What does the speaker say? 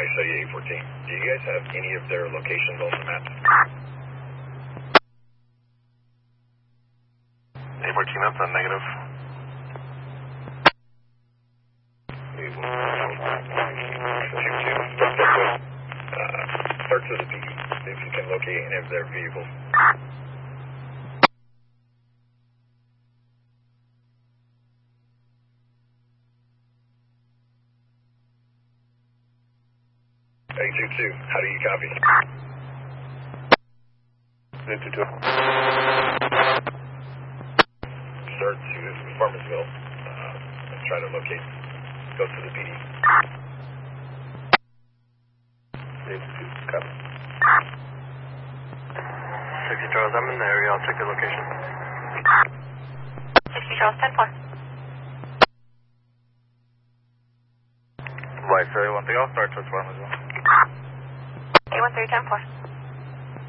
I study 814. Do you guys have any of their locations on the map? 814, that's a negative. Start to the PD, see if you can locate any of their vehicles. A22, how do you copy? 822. Start to Farmersville, and try to locate, go to the PD. 822, copy. 60 Charles, I'm in the area, I'll check the location. 60 Charles, 10-4. Right, so 813, I'll start to Farmersville. 813, 10-4.